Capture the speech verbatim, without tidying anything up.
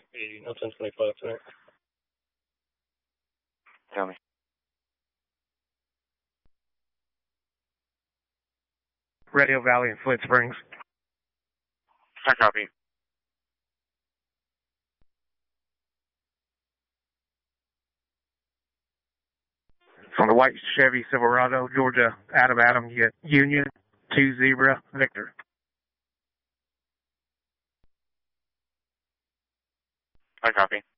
eighty, no ten twenty-five tonight. Tell me. Radio Valley and Flint Springs. I copy. From the white Chevy Silverado, Georgia, Adam Adam, you get Union, two Zebra, Victor. I copy.